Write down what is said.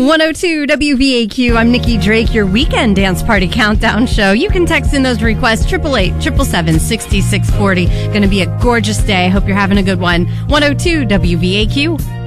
102 WVAQ. I'm Nikki Drake, your weekend dance party countdown show. You can text in those requests, 888-777-6640. Going to be a gorgeous day. Hope you're having a good one. 102 WVAQ.